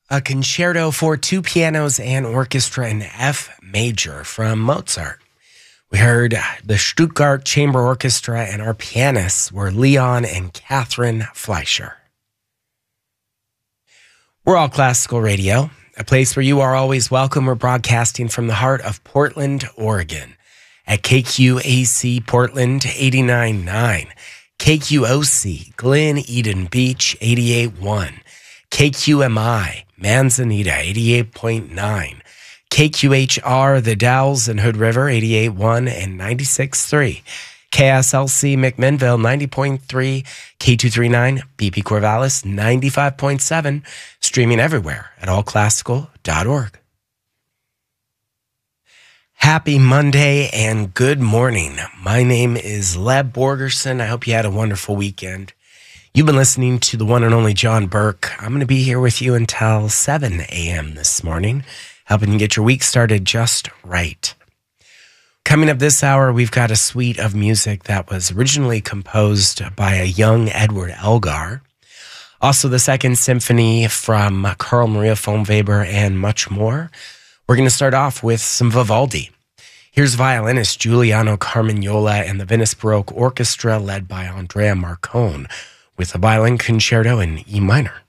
a concerto for two pianos and orchestra in F major from Mozart. We heard the Stuttgart Chamber Orchestra, and our pianists were Leon and Catherine Fleischer. We're All Classical Radio, a place where you are always welcome. We're broadcasting from the heart of Portland, Oregon, at KQAC Portland 89.9, KQOC Glen Eden Beach 88.1, KQMI Manzanita 88.9, KQHR The Dalles and Hood River 88.1 and 96.3, KSLC McMinnville 90.3, K239 BP Corvallis 95.7, streaming everywhere at allclassical.org. Happy Monday and good morning. My name is Leb Borgerson. I hope you had a wonderful weekend. You've been listening to the one and only John Burke. I'm going to be here with you until 7 a.m. this morning, helping you get your week started just right. Coming up this hour, we've got a suite of music that was originally composed by a young Edward Elgar. Also, the Second Symphony from Carl Maria von Weber and much more. We're going to start off with some Vivaldi. Here's violinist Giuliano Carmignola and the Venice Baroque Orchestra led by Andrea Marcone with a violin concerto in E minor.